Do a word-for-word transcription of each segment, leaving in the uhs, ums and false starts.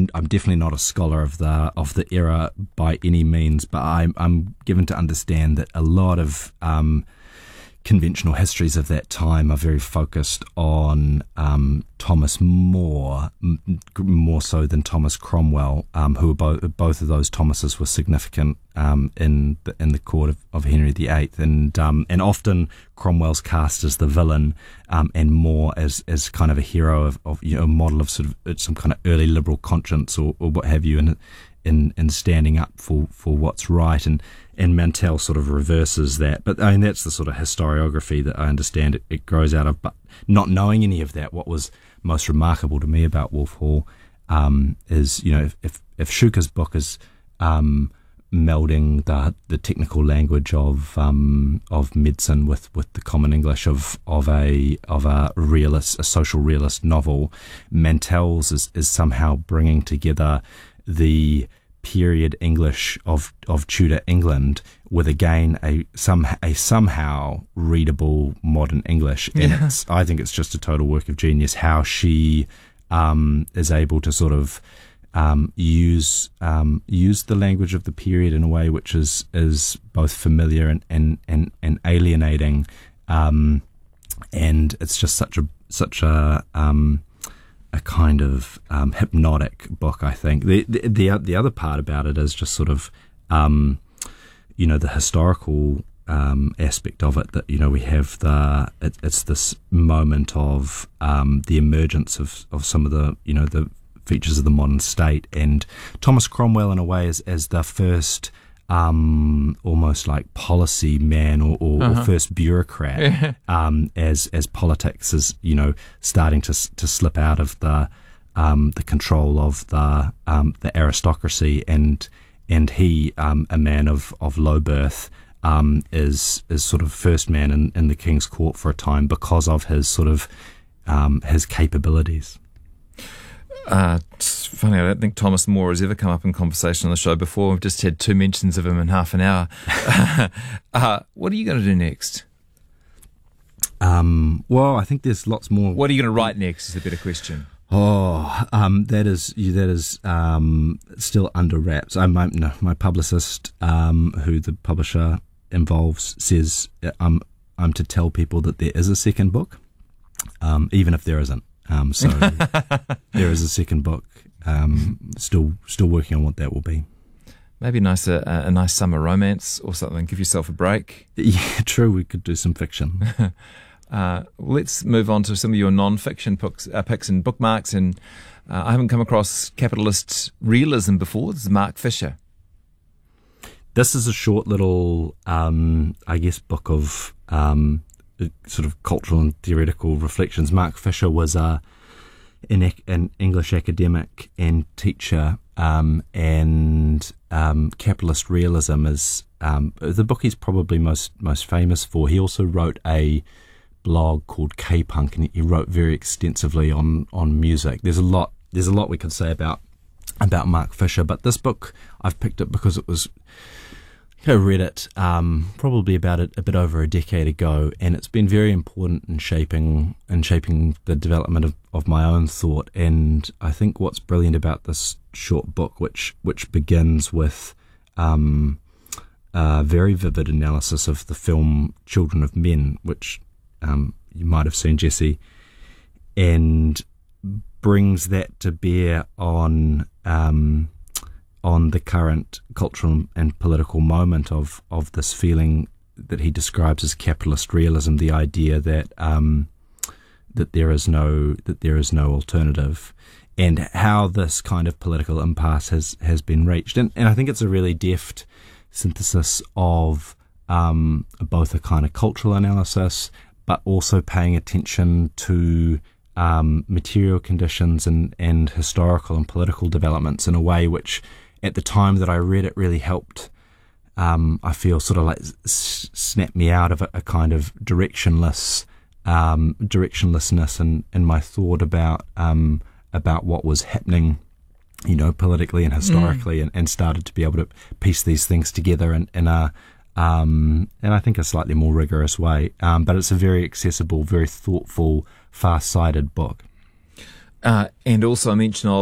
I'm I'm definitely not a scholar of the of the era by any means, but I'm I'm given to understand that a lot of um, conventional histories of that time are very focused on um, Thomas More, m- more so than Thomas Cromwell, um, who were both both of those Thomases were significant um, in the, in the court of, of Henry the Eighth, and um, and often Cromwell's cast as the villain, um, and More as as kind of a hero of, of you know a model of sort of some kind of early liberal conscience or, or what have you, in in in standing up for, for what's right, and. And Mantell sort of reverses that. But I mean, that's the sort of historiography that I understand it, it grows out of. But not knowing any of that, what was most remarkable to me about Wolf Hall um, is, you know, if, if, if Shuker's book is um, melding the the technical language of um, of medicine with, with the common English of of a of a realist, a social realist novel, Mantell's is, is somehow bringing together the period English of, of Tudor England with again a some a somehow readable modern English, and yeah. it's, I think it's just a total work of genius how she um, is able to sort of um, use um, use the language of the period in a way which is is both familiar and and and, and alienating, um, and it's just such a such a um, a kind of um, hypnotic book, I think. The, the the the other part about it is just sort of, um, you know, the historical um, aspect of it. That you know we have the it, it's this moment of um, the emergence of, of some of the you know the features of the modern state, and Thomas Cromwell in a way is as the first. Um, almost like policy man or, or, uh-huh. or first bureaucrat, yeah. um, as as politics is you know starting to to slip out of the um, the control of the um, the aristocracy, and and he um, a man of, of low birth um, is is sort of first man in, in the king's court for a time because of his sort of um, his capabilities. Uh, it's funny, I don't think Thomas More has ever come up in conversation on the show before. We've just had two mentions of him in half an hour. uh, what are you going to do next? Um, well, I think there's lots more. What are you going to write next is a better question. Oh, um, that is that is um, still under wraps. I my, no, my publicist, um, who the publisher involves, says I'm I'm to tell people that there is a second book, um, even if there isn't. Um, so there is a second book. Um, still, still working on what that will be. Maybe a nice, a, a nice summer romance or something. Give yourself a break. Yeah, true. We could do some fiction. uh, let's move on to some of your non-fiction books, uh, picks and bookmarks. And uh, I haven't come across capitalist realism before. This is Mark Fisher. This is a short little, um, I guess, book of. Um, sort of cultural and theoretical reflections. Mark Fisher was a an, an English academic and teacher, um, and um, capitalist realism is um, the book he's probably most most famous for. He also wrote a blog called K-Punk, and he wrote very extensively on on music. There's a lot there's a lot we could say about about Mark Fisher, but this book I've picked it because it was. I read it um, probably about a, a bit over a decade ago, and it's been very important in shaping in shaping the development of, of my own thought. And I think what's brilliant about this short book, which which begins with um, a very vivid analysis of the film Children of Men, which um, you might have seen, Jesse, and brings that to bear on. Um, on the current cultural and political moment of, of this feeling that he describes as capitalist realism, the idea that um, that there is no that there is no alternative, and how this kind of political impasse has, has been reached. And, and I think it's a really deft synthesis of um, both a kind of cultural analysis, but also paying attention to um, material conditions and, and historical and political developments in a way which at the time that I read it really helped, um, I feel sort of like s- snap me out of a, a kind of directionless, um, directionlessness in, in my thought about um, about what was happening, you know, politically and historically, mm. and, and started to be able to piece these things together in, in a, um, and I think a slightly more rigorous way. Um, but it's a very accessible, very thoughtful, far-sighted book. Uh, and also a mention of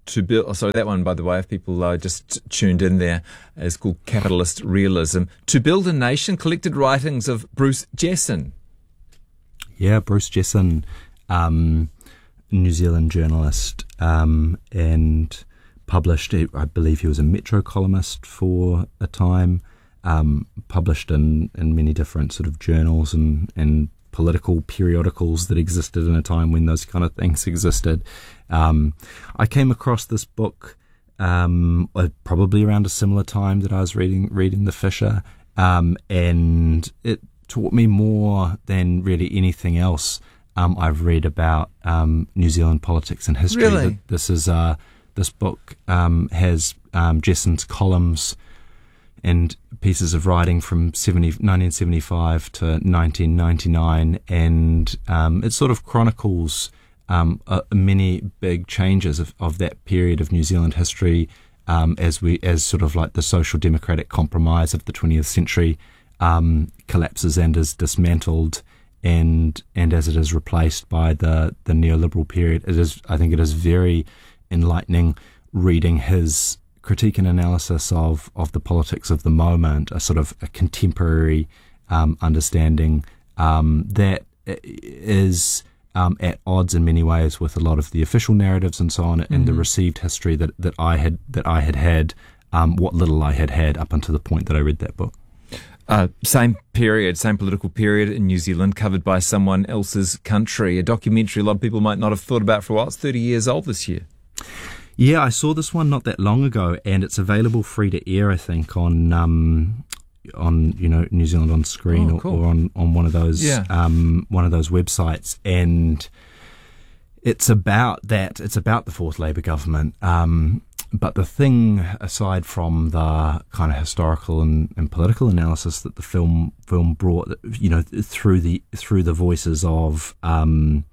to build. Oh, sorry, that one, by the way, if people uh, just tuned in there, is called Capitalist Realism. To Build a Nation, collected writings of Bruce Jesson. Yeah, Bruce Jesson, um, New Zealand journalist, um, and published, I believe he was a Metro columnist for a time, um, published in, in many different sort of journals and, and political periodicals that existed in a time when those kind of things existed. Um, I came across this book um, probably around a similar time that I was reading reading The Fisher, um, and it taught me more than really anything else um, I've read about um, New Zealand politics and history. Really? This is uh, this book um, has um, Jesson's columns and pieces of writing from nineteen seventy-five to nineteen ninety-nine, and um, it sort of chronicles um, uh, many big changes of, of that period of New Zealand history, um, as we as sort of like the social democratic compromise of the twentieth century um, collapses and is dismantled, and and as it is replaced by the the neoliberal period. It is, I think, it is very enlightening reading his critique and analysis of, of the politics of the moment, a sort of a contemporary um, understanding um, that is um, at odds in many ways with a lot of the official narratives and so on, mm-hmm. and the received history that, that I had that I had had, um, what little I had had up until the point that I read that book. Uh, same period, same political period in New Zealand, covered by someone else's country. A documentary a lot of people might not have thought about for a while. It's thirty years old this year. Yeah, I saw this one not that long ago, and it's available free to air, I think, on um, on you know New Zealand on Screen, oh, cool. or, or on, on one of those yeah. um, one of those websites, and it's about that. It's about the fourth Labour government. Um, but the thing, aside from the kind of historical and, and political analysis that the film film brought, you know, through the through the voices of um,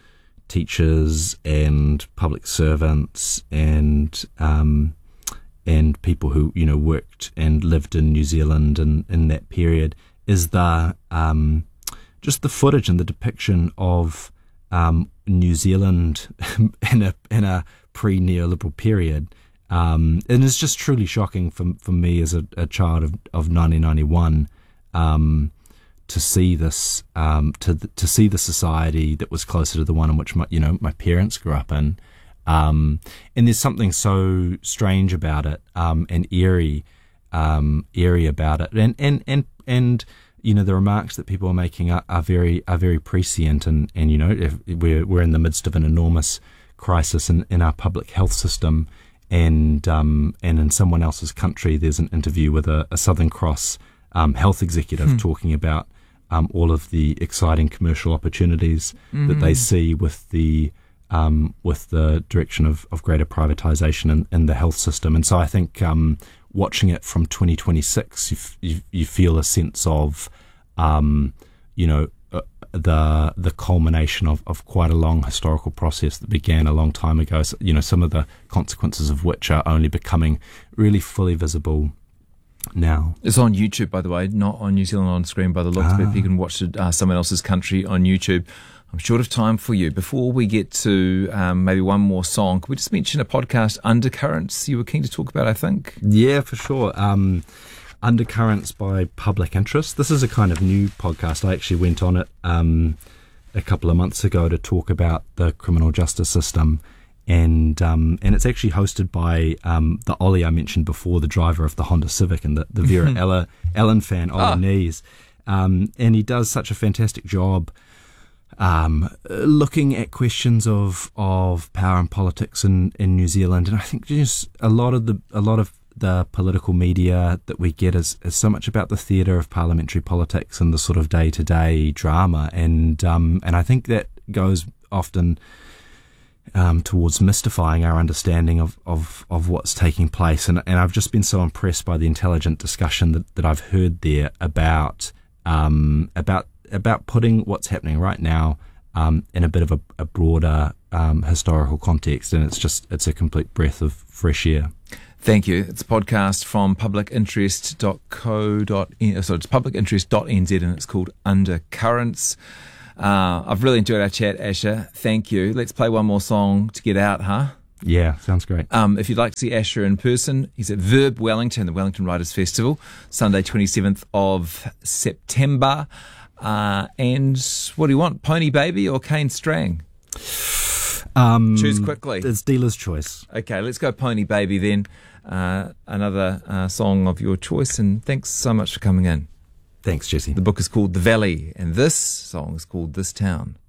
teachers and public servants and um, and people who you know worked and lived in New Zealand and in that period, is the um, just the footage and the depiction of um, New Zealand in a in a pre-neoliberal period, um, and it's just truly shocking for for me as a, a child of of nineteen ninety-one. Um, to see this, um, to to see the society that was closer to the one in which my, you know, my parents grew up in, um, and there's something so strange about it, um, and eerie, um, eerie about it, and and and and you know the remarks that people are making are, are very are very prescient, and and you know if we're we're in the midst of an enormous crisis in, in our public health system, and um, and in someone else's country, there's an interview with a, a Southern Cross um, health executive hmm. talking about Um, all of the exciting commercial opportunities mm-hmm. that they see with the um, with the direction of, of greater privatisation in, in the health system. And so I think um, watching it from twenty twenty-six, you, f- you, you feel a sense of, um, you know, uh, the the culmination of, of quite a long historical process that began a long time ago. So, you know, some of the consequences of which are only becoming really fully visible now. It's on YouTube, by the way, not on New Zealand on Screen by the looks of it. You can watch it, uh, someone else's country on YouTube. I'm short of time for you. Before we get to um, maybe one more song, could we just mention a podcast, Undercurrents, you were keen to talk about, I think? Yeah, for sure. Um, Undercurrents by Public Interest. This is a kind of new podcast. I actually went on it um, a couple of months ago to talk about the criminal justice system. And um, and it's actually hosted by um, the Ollie I mentioned before, the driver of the Honda Civic and the, the Vera Ella, Ellen fan, Ollie oh. Nees. Um, and he does such a fantastic job um, looking at questions of of power and politics in, in New Zealand. And I think just a lot of the a lot of the political media that we get is, is so much about the theatre of parliamentary politics and the sort of day to day drama. And um, and I think that goes often Um, towards mystifying our understanding of, of, of what's taking place. And, and I've just been so impressed by the intelligent discussion that, that I've heard there about um, about about putting what's happening right now um, in a bit of a, a broader um, historical context. And it's just, it's a complete breath of fresh air. Thank you. It's a podcast from public interest dot co dot n z. So it's public interest dot n z and it's called Undercurrents. Uh, I've really enjoyed our chat, Asher. Thank you. Let's play one more song to get out, huh? Yeah, sounds great. Um, if you'd like to see Asher in person, he's at Verb Wellington, the Wellington Writers Festival, Sunday twenty-seventh of September. Uh, and what do you want, Pony Baby or Kane Strang? Um, Choose quickly. It's dealer's choice. Okay, let's go Pony Baby then. Uh, another uh, song of your choice, and thanks so much for coming in. Thanks, Jesse. The book is called The Valley, and this song is called This Town.